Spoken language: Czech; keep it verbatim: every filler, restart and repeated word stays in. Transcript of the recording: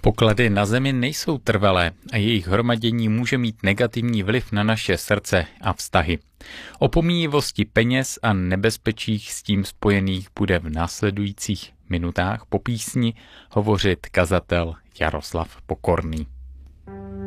Poklady na zemi nejsou trvalé a jejich hromadění může mít negativní vliv na naše srdce a vztahy. O pomíjivosti peněz a nebezpečích s tím spojených bude v následujících minutách po písni hovořit kazatel Jaroslav Pokorný.